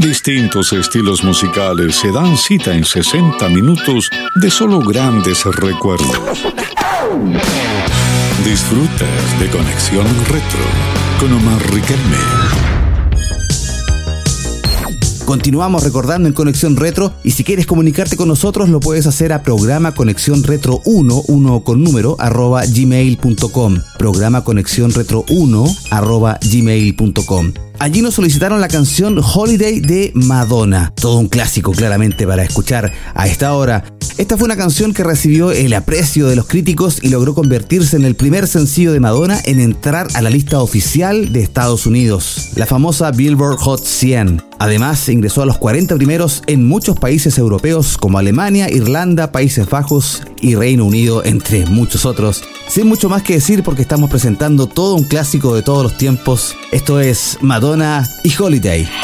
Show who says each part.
Speaker 1: Distintos estilos musicales se dan cita en 60 minutos de solo grandes recuerdos. Disfrutas de Conexión Retro con Omar Riquelme.
Speaker 2: Continuamos recordando en Conexión Retro, y si quieres comunicarte con nosotros lo puedes hacer a programa conexión retro 1 con número @gmail.com, programa conexión retro 1 @gmail.com. Allí nos solicitaron la canción Holiday de Madonna, todo un clásico claramente para escuchar a esta hora. Esta fue una canción que recibió el aprecio de los críticos y logró convertirse en el primer sencillo de Madonna en entrar a la lista oficial de Estados Unidos, la famosa Billboard Hot 100. Además, ingresó a los 40 primeros en muchos países europeos como Alemania, Irlanda, Países Bajos y Reino Unido, entre muchos otros. Sin mucho más que decir, porque estamos presentando todo un clásico de todos los tiempos. Esto es Madonna y Holiday.